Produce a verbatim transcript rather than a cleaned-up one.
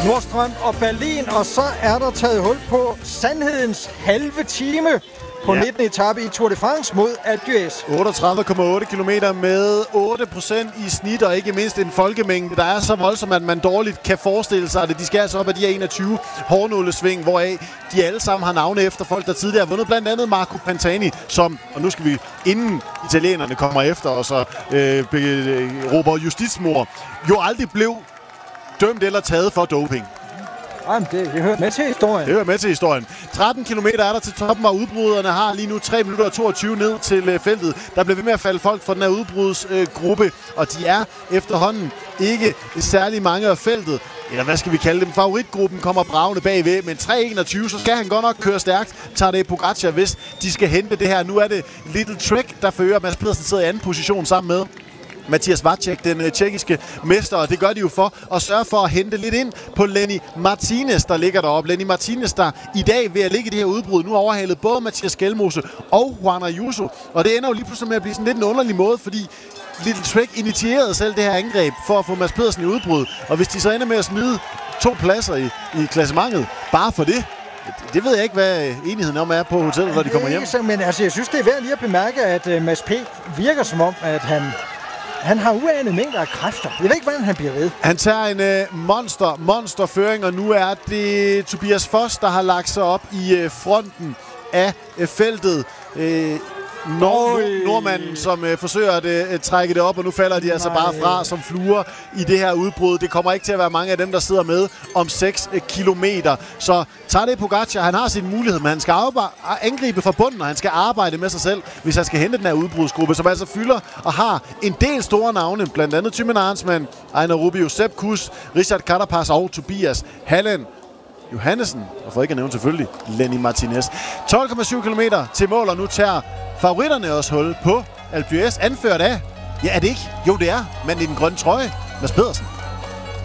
Nordstrøm og Berlin, og så er der taget hul på sandhedens halve time på ja. nittende etape i Tour de France mod Alpe d'Huez. otteogtredive komma otte kilometer med otte procent i snit, og ikke mindst en folkemængde, der er så voldsom, at man dårligt kan forestille sig det. De skal altså op af de her enogtyve hårnålesving, hvoraf de alle sammen har navne efter folk, der tidligere har vundet. Blandt andet Marco Pantani, som, og nu skal vi, inden italienerne kommer efter, og så øh, råber justitsmord, jo aldrig blev dømt eller taget for doping. Jamen, det, det hører med til historien. Det hører med til historien. tretten kilometer er der til toppen, og udbryderne har lige nu tre minutter og toogtyve ned til øh, feltet. Der bliver ved med at falde folk fra den her udbrudsgruppe, øh, og de er efterhånden ikke særlig mange af feltet. Eller hvad skal vi kalde dem? Favoritgruppen kommer bravende bagved, men tre enogtyve, så skal han godt nok køre stærkt. Tadej Pogačar, hvis de skal hente det her. Nu er det Little Trek, der fører. Mads Pedersen sidder i anden position sammen med Mathias Vacek, den øh, tjekkiske mester, og det gør de jo for at sørge for at hente lidt ind på Lenny Martinez, der ligger deroppe. Lenny Martinez, der i dag ved at ligge i det her udbrud, nu overhalet både Mathias Skelmose og Juan Ayuso, og det ender jo lige pludselig med at blive sådan lidt en underlig måde, fordi Little Trek initierede selv det her angreb for at få Mads Pedersen i udbrud, og hvis de så ender med at smide to pladser i, i klassementet, bare for det, det ved jeg ikke, hvad enigheden om er på hotellet, når de kommer hjem. Så, men altså, jeg synes, det er værd lige at bemærke, at uh, Mads P. virker som om, at han Han har uanede mængder af kræfter. Jeg ved ikke, hvordan han bliver ved. Han tager en øh, monster, monsterføring, og nu er det Tobias Foss, der har lagt sig op i øh, fronten af øh, feltet. Øh, Nord- nordmanden, som øh, forsøger at øh, trække det op, og nu falder de altså bare fra som fluer i det her udbrud. Det kommer ikke til at være mange af dem, der sidder med om seks øh, kilometer. Så Tadej Pogačar, han har sin mulighed, men han skal angribe fra bunden, og han skal arbejde med sig selv, hvis han skal hente den her udbrudsgruppe, som altså fylder og har en del store navne, blandt andet Thymen Arnsman, Einar Rubio, Sepp Kuss, Richard Carapaz og Tobias Hallen Johannesen, og for ikke at nævne selvfølgelig Lenny Martinez. tolv komma syv kilometer til mål, og nu tager favoritterne også hul på Alpe d'Huez, anført af, ja er det ikke? Jo det er, men i den grønne trøje, Mads Pedersen.